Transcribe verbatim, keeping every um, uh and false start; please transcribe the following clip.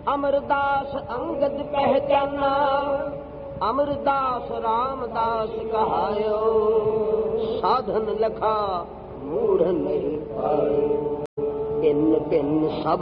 अमरदास अंगद पहचाना, अमरदास रामदास कहायो, साधन लखा मूढ़ नहीं पायो। भिन्न भिन्न सब